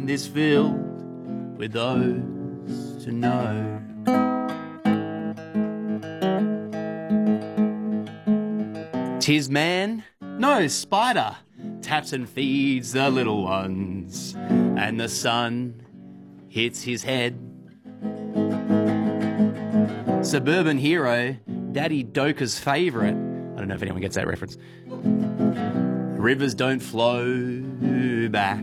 land is filled with those to know. Tis man, no spider, taps and feeds the little ones, and the sun hits his head. Suburban hero, Daddy Doka's favourite. I don't know if anyone gets that reference. Rivers don't flow back.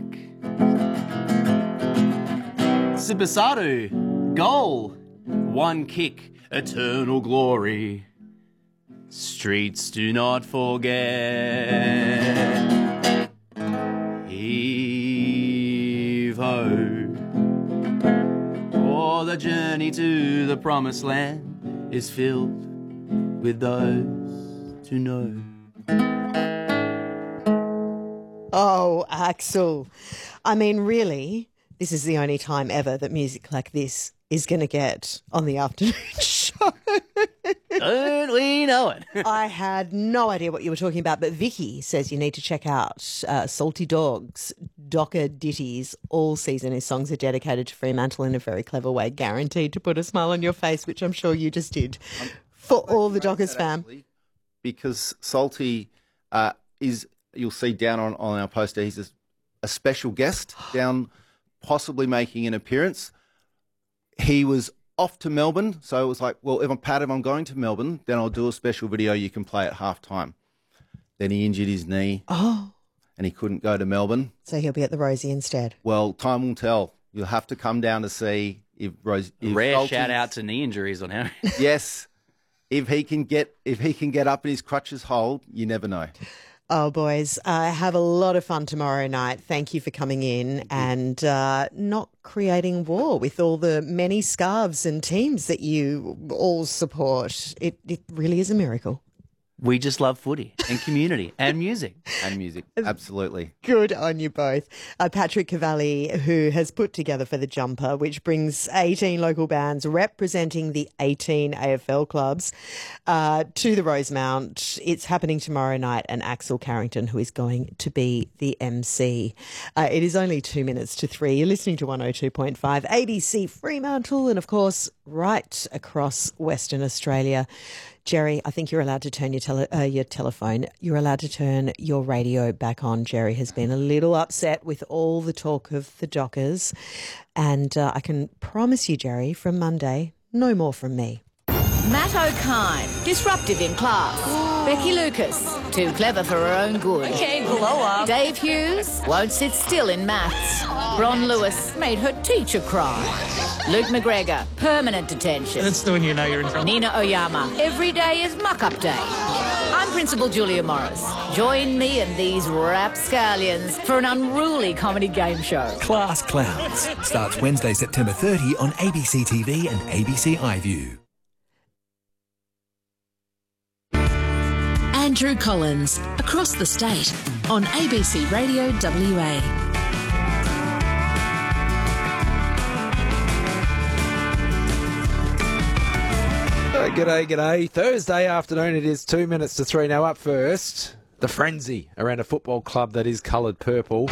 Sibasadu, goal, one kick, eternal glory. Streets do not forget. Heave ho. For the journey to the promised land is filled with those to know. Oh, Axel. I mean, really, this is the only time ever that music like this is going to get on the afternoon show. Don't we know it? I had no idea what you were talking about, but Vicky says you need to check out Salty Dog's Docker ditties all season. His songs are dedicated to Fremantle in a very clever way, guaranteed to put a smile on your face, which I'm sure you just did for all the Dockers fam. Because Salty is, you'll see down on our poster, he's a special guest down, possibly making an appearance. He was off to Melbourne, so it was like, well, if I'm going to Melbourne, then I'll do a special video you can play at halftime. Then he injured his knee. Oh. And he couldn't go to Melbourne. So he'll be at the Rosie instead. Well, time will tell. You'll have to come down to see if Rosie... Rare shout-out to knee injuries on Harry. Yes. If he can get up and his crutches hold, you never know. Oh, boys, have a lot of fun tomorrow night. Thank you for coming in and not creating war with all the many scarves and teams that you all support. It really is a miracle. We just love footy and community and music. And music, absolutely. Good on you both. Patrick Cavalli, who has put together For the Jumper, which brings 18 local bands representing the 18 AFL clubs to the Rosemount. It's happening tomorrow night, and Axel Carrington, who is going to be the MC. It is only 2 minutes to 3. You're listening to 102.5 ABC Fremantle and, of course, right across Western Australia. Jerry, I think you're allowed to turn your telephone. You're allowed to turn your radio back on. Jerry has been a little upset with all the talk of the Dockers. And I can promise you, Jerry, from Monday, no more from me. Matt O'Kine, disruptive in class. Becky Lucas, too clever for her own good. Okay, blow up. Dave Hughes, won't sit still in maths. Ron Lewis made her teacher cry. Luke McGregor, permanent detention. That's when you know you're in trouble. Nina Oyama, every day is muck-up day. I'm Principal Julia Morris. Join me and these rapscallions for an unruly comedy game show. Class Clowns starts Wednesday, September 30 on ABC TV and ABC iView. Andrew Collins, across the state, on ABC Radio WA. G'day. Thursday afternoon, it is 2 minutes to 3. Now up first, the frenzy around a football club that is coloured purple.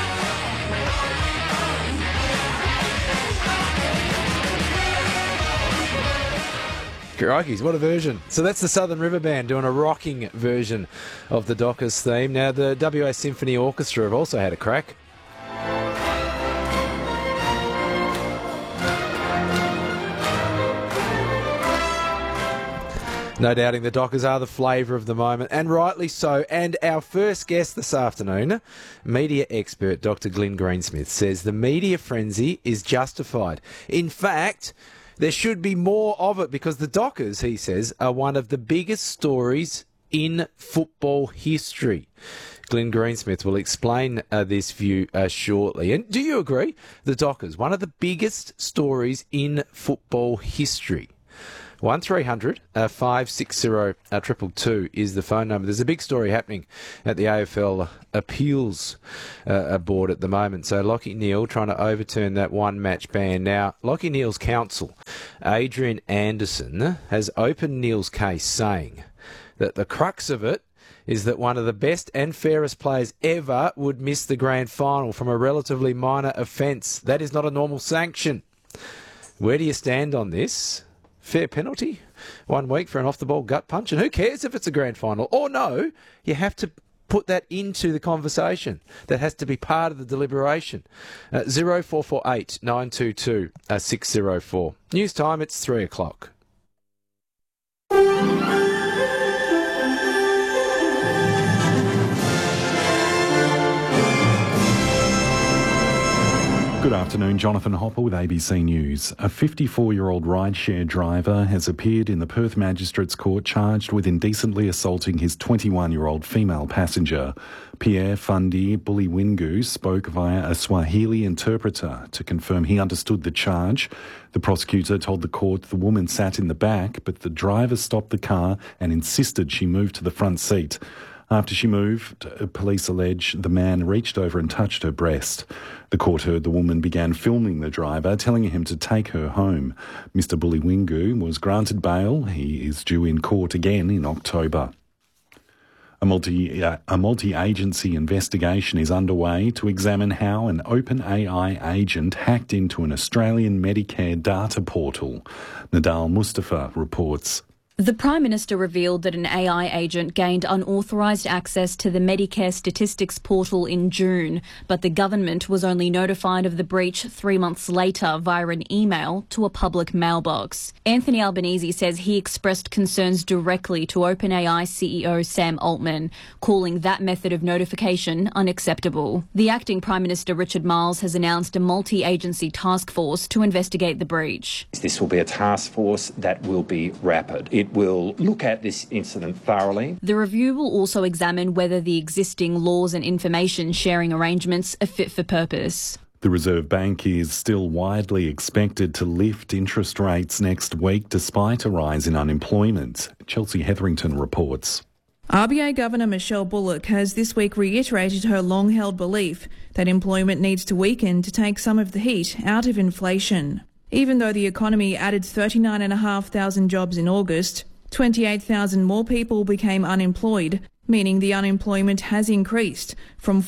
Crikeys, what a version. So that's the Southern River Band doing a rocking version of the Dockers theme. Now the WA Symphony Orchestra have also had a crack. No doubting the Dockers are the flavour of the moment, and rightly so. And our first guest this afternoon, media expert Dr. Glenn Greensmith, says the media frenzy is justified. In fact, there should be more of it because the Dockers, he says, are one of the biggest stories in football history. Glenn Greensmith will explain this view shortly. And do you agree? The Dockers, one of the biggest stories in football history. 1300 560 222 is the phone number. There's a big story happening at the AFL appeals board at the moment. So Lachie Neale trying to overturn that one-match ban. Now, Lachie Neale's counsel, Adrian Anderson, has opened Neale's case saying that the crux of it is that one of the best and fairest players ever would miss the grand final from a relatively minor offence. That is not a normal sanction. Where do you stand on this? Fair penalty? 1 week for an off-the-ball gut punch? And who cares if it's a grand final? Or no, you have to put that into the conversation. That has to be part of the deliberation. 0448 922 604. News time, it's 3 o'clock. Good afternoon, Jonathan Hopper with ABC News. A 54-year-old rideshare driver has appeared in the Perth Magistrates Court charged with indecently assaulting his 21-year-old female passenger. Pierre Fundi Buliwingu spoke via a Swahili interpreter to confirm he understood the charge. The prosecutor told the court the woman sat in the back, but the driver stopped the car and insisted she move to the front seat. After she moved, police allege the man reached over and touched her breast. The court heard the woman began filming the driver, telling him to take her home. Mr. Buliwingu was granted bail. He is due in court again in October. A multi-agency investigation is underway to examine how an OpenAI agent hacked into an Australian Medicare data portal. Nadal Mustafa reports. The Prime Minister revealed that an AI agent gained unauthorised access to the Medicare statistics portal in June, but the government was only notified of the breach 3 months later via an email to a public mailbox. Anthony Albanese says he expressed concerns directly to OpenAI CEO Sam Altman, calling that method of notification unacceptable. The acting Prime Minister Richard Marles has announced a multi-agency task force to investigate the breach. This will be a task force that will be rapid. It will look at this incident thoroughly. The review will also examine whether the existing laws and information sharing arrangements are fit for purpose. The Reserve Bank is still widely expected to lift interest rates next week despite a rise in unemployment. Chelsea Hetherington reports. RBA Governor Michelle Bullock has this week reiterated her long-held belief that employment needs to weaken to take some of the heat out of inflation. Even though the economy added 39,500 jobs in August, 28,000 more people became unemployed, meaning the unemployment has increased from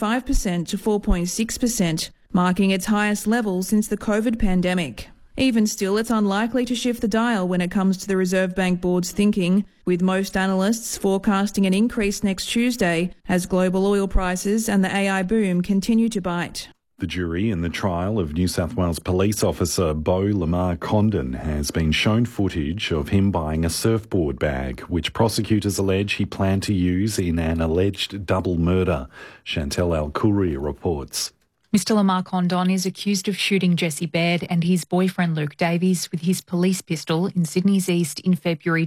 4.5% to 4.6%, marking its highest level since the COVID pandemic. Even still, it's unlikely to shift the dial when it comes to the Reserve Bank Board's thinking, with most analysts forecasting an increase next Tuesday as global oil prices and the AI boom continue to bite. The jury in the trial of New South Wales police officer Beau Lamar Condon has been shown footage of him buying a surfboard bag, which prosecutors allege he planned to use in an alleged double murder. Chantel Al-Khoury reports. Mr Lamar Condon is accused of shooting Jesse Baird and his boyfriend Luke Davies with his police pistol in Sydney's East in February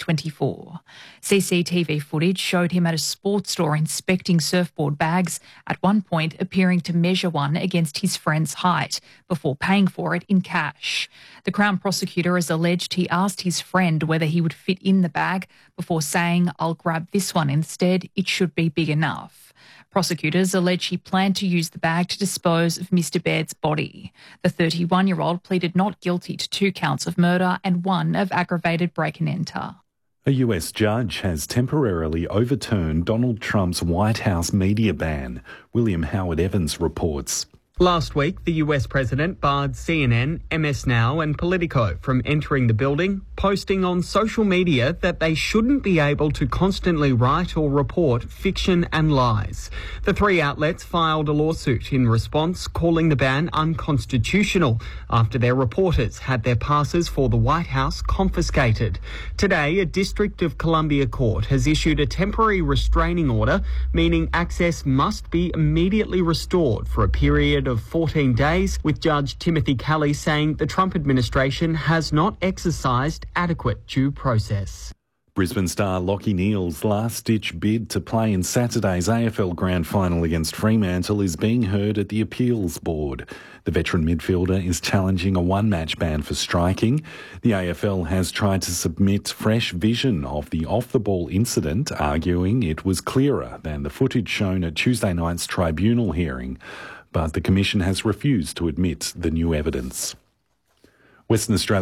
2024. CCTV footage showed him at a sports store inspecting surfboard bags, at one point appearing to measure one against his friend's height before paying for it in cash. The Crown prosecutor has alleged he asked his friend whether he would fit in the bag before saying, "I'll grab this one instead, it should be big enough." Prosecutors allege he planned to use the bag to dispose of Mr Baird's body. The 31-year-old pleaded not guilty to 2 counts of murder and 1 of aggravated break-and-enter. A US judge has temporarily overturned Donald Trump's White House media ban. William Howard Evans reports. Last week, the US president barred CNN, MS Now and Politico from entering the building, posting on social media that they shouldn't be able to constantly write or report fiction and lies. The 3 outlets filed a lawsuit in response, calling the ban unconstitutional after their reporters had their passes for the White House confiscated. Today, a District of Columbia court has issued a temporary restraining order, meaning access must be immediately restored for a period of 14 days, with Judge Timothy Kelly saying the Trump administration has not exercised adequate due process. Brisbane star Lachie Neale's last-ditch bid to play in Saturday's AFL Grand Final against Fremantle is being heard at the Appeals Board. The veteran midfielder is challenging a one-match ban for striking. The AFL has tried to submit fresh vision of the off-the-ball incident, arguing it was clearer than the footage shown at Tuesday night's tribunal hearing. But the Commission has refused to admit the new evidence. Western Australia